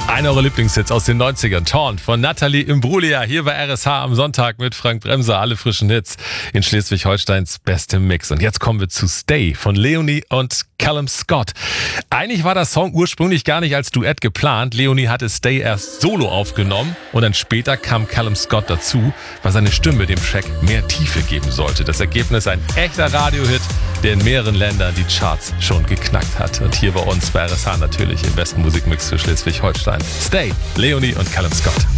Einer eurer Lieblingshits aus den 90ern, Torn von Nathalie Imbruglia, hier bei RSH am Sonntag mit Frank Bremser, alle frischen Hits in Schleswig-Holsteins bestem Mix. Und jetzt kommen wir zu Stay von Leonie und Callum Scott. Eigentlich war der Song ursprünglich gar nicht als Duett geplant. Leonie hatte Stay erst solo aufgenommen und dann später kam Callum Scott dazu, weil seine Stimme dem Track mehr Tiefe geben sollte. Das Ergebnis ein echter Radiohit, der in mehreren Ländern die Charts schon geknackt hat. Und hier bei uns bei RSH natürlich im besten Musikmix für Schleswig-Holstein. Stay, Leonie und Callum Scott.